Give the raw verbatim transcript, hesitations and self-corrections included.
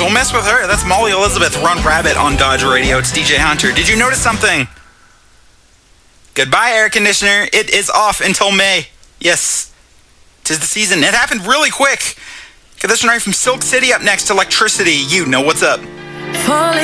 We'll mess with her. That's Molly Elizabeth, Run Rabbit on Dodge Radio. It's D J Hunter. Did you notice something? Goodbye, air conditioner. It is off until May. Yes, 'tis the season. It happened really quick. Got this one right from Silk City up next. Electricity. You know what's up.